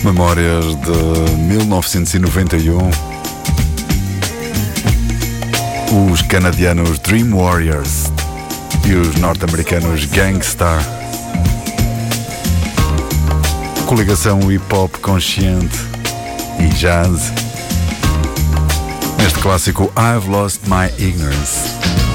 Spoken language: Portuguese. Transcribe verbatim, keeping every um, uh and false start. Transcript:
Memórias de mil novecentos e noventa e um. Os canadianos Dream Warriors e os norte-americanos Gang Starr. Coligação hip-hop consciente e jazz. Este clássico I've Lost My Ignorance.